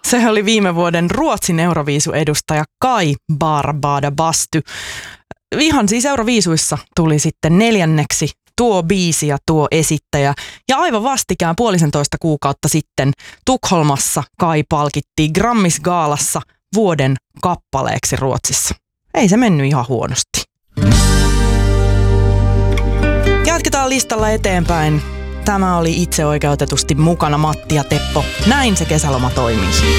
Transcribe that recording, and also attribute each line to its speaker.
Speaker 1: Se oli viime vuoden Ruotsin Euroviisu-edustaja Kai Barbada Basty. Ihan siis Euroviisuissa tuli sitten 4. tuo biisi ja tuo esittäjä. Ja aivan vastikään 1,5 kuukautta sitten Tukholmassa Kai palkittiin Grammis-gaalassa vuoden kappaleeksi Ruotsissa. Ei se mennyt ihan huonosti. Jatketaan listalla eteenpäin. Tämä oli itseoikeutetusti mukana Matti ja Teppo. Näin se kesäloma toimii.